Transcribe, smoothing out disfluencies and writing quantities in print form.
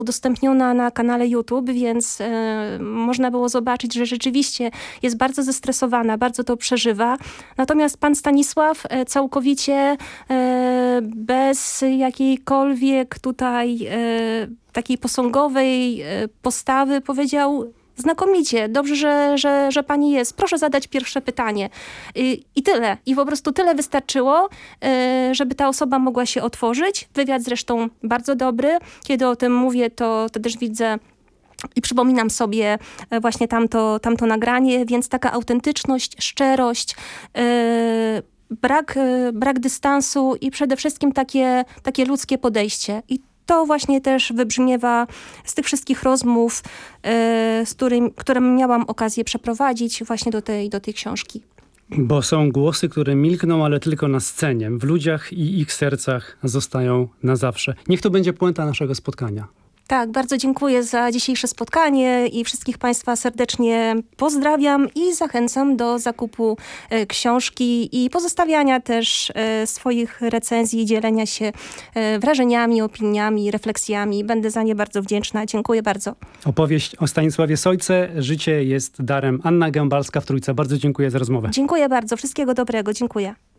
udostępniona na kanale YouTube, więc można było zobaczyć, że rzeczywiście jest bardzo zestresowana, bardzo to przeżywa. Natomiast pan Stanisław całkowicie bez jakiejkolwiek tutaj takiej posągowej postawy powiedział: znakomicie, dobrze, że pani jest. Proszę zadać pierwsze pytanie. I tyle. I po prostu tyle wystarczyło, żeby ta osoba mogła się otworzyć. Wywiad zresztą bardzo dobry. Kiedy o tym mówię, to też widzę i przypominam sobie właśnie tamto nagranie, więc taka autentyczność, szczerość, brak dystansu i przede wszystkim takie ludzkie podejście. I to właśnie też wybrzmiewa z tych wszystkich rozmów, które miałam okazję przeprowadzić właśnie do tej książki. Bo są głosy, które milkną, ale tylko na scenie. W ludziach i ich sercach zostają na zawsze. Niech to będzie puenta naszego spotkania. Tak, bardzo dziękuję za dzisiejsze spotkanie i wszystkich państwa serdecznie pozdrawiam i zachęcam do zakupu książki i pozostawiania też swoich recenzji, dzielenia się wrażeniami, opiniami, refleksjami. Będę za nie bardzo wdzięczna. Dziękuję bardzo. Opowieść o Stanisławie Sojce. Życie jest darem. Anna Gębalska w Trójce. Bardzo dziękuję za rozmowę. Dziękuję bardzo. Wszystkiego dobrego. Dziękuję.